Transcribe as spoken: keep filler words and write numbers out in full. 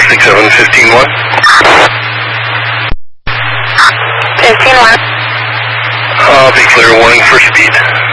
six seven, fifteen one. fifteen one. I'll be clear, warning for speed.